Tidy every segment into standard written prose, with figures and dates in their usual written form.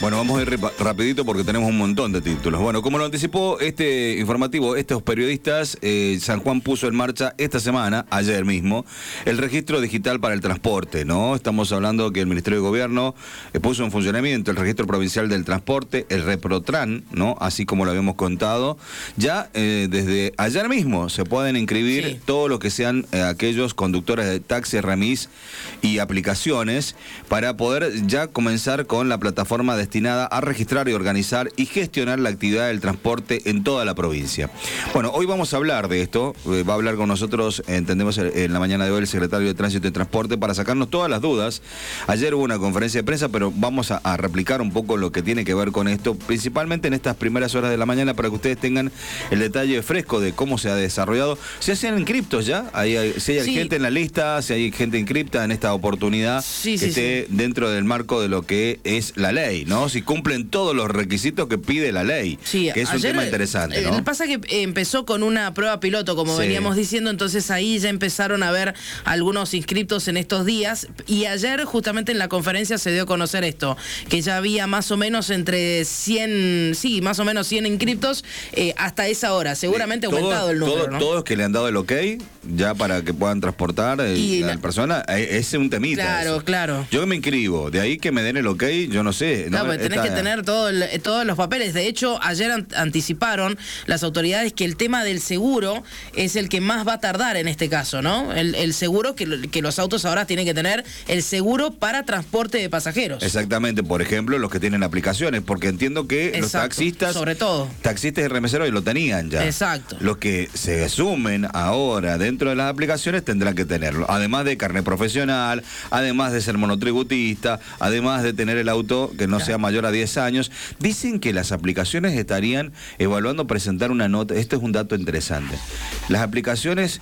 Bueno, vamos a ir rapidito porque tenemos un montón de títulos. Bueno, como lo anticipó este informativo, estos periodistas, San Juan puso en marcha esta semana, ayer mismo, el registro digital para el transporte, ¿no? Estamos hablando que el Ministerio de Gobierno puso en funcionamiento el registro provincial del transporte, el ReproTran, ¿no? Así como lo habíamos contado. Ya desde ayer mismo se pueden inscribir todos los que sean aquellos conductores de taxi, remis y aplicaciones para poder ya comenzar con la plataforma destinada a registrar y organizar y gestionar la actividad del transporte en toda la provincia. Bueno, hoy vamos a hablar de esto, va a hablar con nosotros, entendemos en la mañana de hoy, el secretario de Tránsito y Transporte para sacarnos todas las dudas. Ayer hubo una conferencia de prensa, pero vamos a replicar un poco lo que tiene que ver con esto, principalmente en estas primeras horas de la mañana, para que ustedes tengan el detalle fresco de cómo se ha desarrollado. ¿Se hacen inscriptos ya? Si hay gente en la lista, si hay gente inscripta en esta oportunidad, que esté dentro del marco de lo que es la ley, ¿no? Si cumplen todos los requisitos que pide la ley, que es un tema interesante, ¿no? Pasa que empezó con una prueba piloto, como veníamos diciendo, entonces ahí ya empezaron a ver algunos inscriptos en estos días, y ayer justamente en la conferencia se dio a conocer esto, que ya había más o menos entre 100, más o menos 100 inscriptos hasta esa hora, seguramente aumentado el número, ¿no? Todos que le han dado el ok, ya para que puedan transportar a la persona, es un temita. Claro, eso. Claro. Yo me inscribo, de ahí que me den el ok, yo no sé. Claro, porque tenés que tener todos los papeles. De hecho, ayer anticiparon las autoridades que el tema del seguro es el que más va a tardar en este caso, ¿no? El seguro que los autos ahora tienen que tener, el seguro para transporte de pasajeros. Exactamente, por ejemplo, los que tienen aplicaciones, porque entiendo que los taxistas, sobre todo, taxistas y remeseros lo tenían ya. Exacto. Los que se sumen ahora dentro de las aplicaciones tendrán que tenerlo, además de carnet profesional, además de ser monotributista, además de tener el auto que no sea mayor a 10 años. Dicen que las aplicaciones estarían evaluando presentar una nota. Esto es un dato interesante. Las aplicaciones,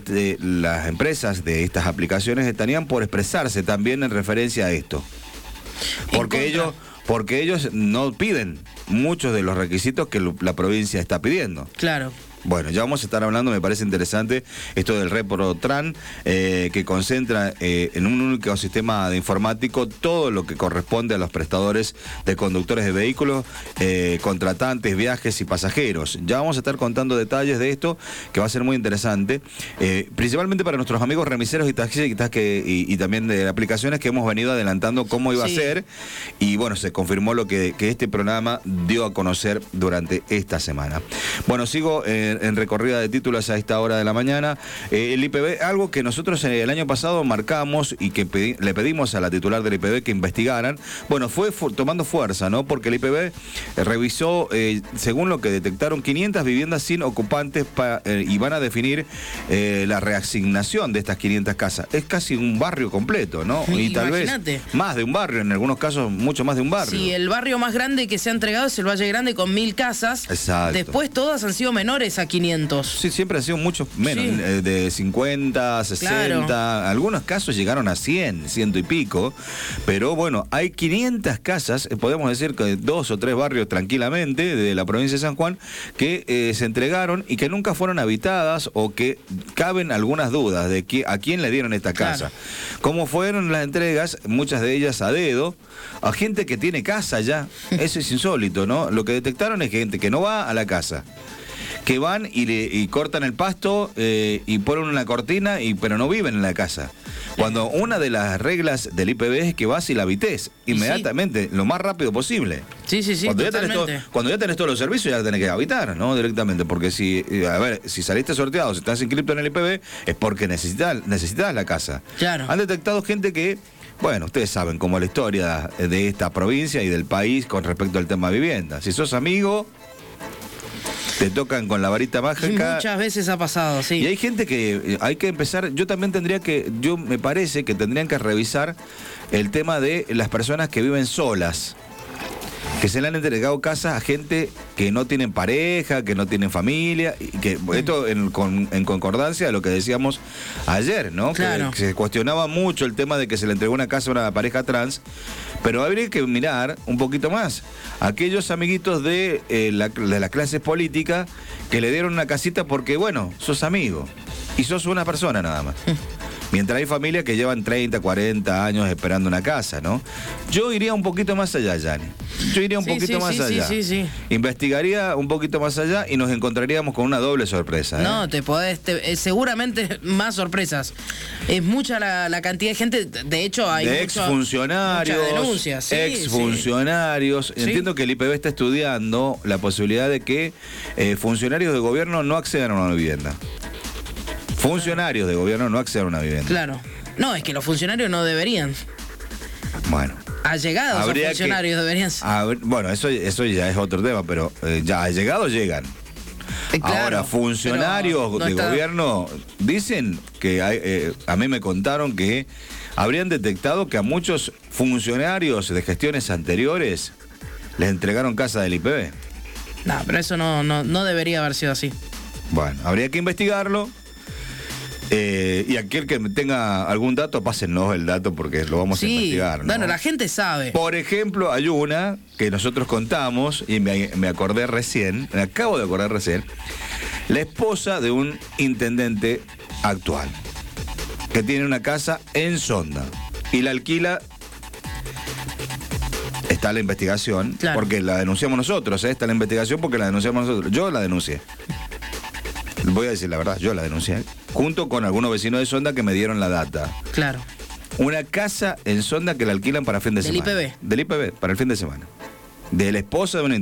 las empresas de estas aplicaciones estarían por expresarse también en referencia a esto. Porque ellos no piden muchos de los requisitos que la provincia está pidiendo. Claro. Bueno, ya vamos a estar hablando, me parece interesante, esto del ReproTran, que concentra en un único sistema de informático todo lo que corresponde a los prestadores de conductores de vehículos, contratantes, viajes y pasajeros. Ya vamos a estar contando detalles de esto, que va a ser muy interesante, principalmente para nuestros amigos remiseros y taxistas y también de aplicaciones que hemos venido adelantando cómo iba a ser, y bueno, se confirmó lo que este programa dio a conocer durante esta semana. Bueno, sigo en recorrida de títulos a esta hora de la mañana. El IPB, algo que nosotros el año pasado marcamos y que le pedimos a la titular del IPB que investigaran, bueno, fue tomando fuerza, ¿no? Porque el IPB revisó, según lo que detectaron, 500 viviendas sin ocupantes y van a definir la reasignación de estas 500 casas. Es casi un barrio completo, ¿no? Y tal vez más de un barrio, en algunos casos mucho más de un barrio. Sí, el barrio más grande que se ha entregado es el Valle Grande con 1000 casas. Exacto. Después todas han sido menores a 500. Sí, siempre han sido muchos menos, de 50, 60, algunos casos llegaron a 100 y pico, pero bueno, hay 500 casas, podemos decir que 2 o 3 barrios tranquilamente de la provincia de San Juan, que se entregaron y que nunca fueron habitadas, o que caben algunas dudas de a quién le dieron esta casa. ¿Cómo fueron las entregas? Muchas de ellas a dedo, a gente que tiene casa ya. Eso es insólito, ¿no? Lo que detectaron es gente que no va a la casa, que van y cortan el pasto y ponen una cortina, pero no viven en la casa. Cuando una de las reglas del IPB es que vas y la habites inmediatamente, lo más rápido posible. Sí, cuando ya tenés todos los servicios, ya tenés que habitar, ¿no? Directamente, porque si saliste sorteado, si estás inscrito en el IPB, es porque necesitas la casa. Claro. Han detectado gente que, bueno, ustedes saben cómo es la historia de esta provincia y del país con respecto al tema de vivienda. Si sos amigo, te tocan con la varita mágica. Muchas veces ha pasado, sí. Y hay gente que hay que empezar, me parece que tendrían que revisar el tema de las personas que viven solas, que se le han entregado casas a gente que no tienen pareja, que no tienen familia, y que esto en concordancia de lo que decíamos ayer, ¿no? Claro. Que se cuestionaba mucho el tema de que se le entregó una casa a una pareja trans, pero habría que mirar un poquito más. Aquellos amiguitos de las clases políticas que le dieron una casita porque, bueno, sos amigo y sos una persona nada más. Mientras hay familias que llevan 30, 40 años esperando una casa, ¿no? Yo iría un poquito más allá, Yani. Yo iría un Sí, poquito sí, más sí, allá. sí. Investigaría un poquito más allá y nos encontraríamos con una doble sorpresa. No, te podés, seguramente más sorpresas. Es mucha la cantidad de gente, de hecho hay de exfuncionarios, muchas denuncias. Sí, exfuncionarios. Sí. Entiendo que el IPB está estudiando la posibilidad de que funcionarios de gobierno no accedan a una vivienda. Funcionarios de gobierno no accedan a una vivienda. Claro. No, es que los funcionarios no deberían. Bueno. Allegados a funcionarios deberían ser. Bueno, eso ya es otro tema, pero ya allegados llegan. Claro, ahora, funcionarios no de está... gobierno dicen que a mí me contaron que habrían detectado que a muchos funcionarios de gestiones anteriores les entregaron casa del IPB. No, pero eso no debería haber sido así. Bueno, habría que investigarlo. Y aquel que tenga algún dato, pásennos el dato porque lo vamos a investigar, ¿no? Bueno, la gente sabe. Por ejemplo, hay una que nosotros contamos y me acordé recién, me acabo de acordar recién, la esposa de un intendente actual que tiene una casa en Sonda y la alquila. Está la investigación, claro, porque la denunciamos nosotros, está la investigación porque la denunciamos nosotros. Yo la denuncié. Voy a decir la verdad, yo la denuncié. Junto con algunos vecinos de Sonda que me dieron la data. Claro. Una casa en Sonda que la alquilan para fin de semana. Del IPB. Del IPB, para el fin de semana. De la esposa de un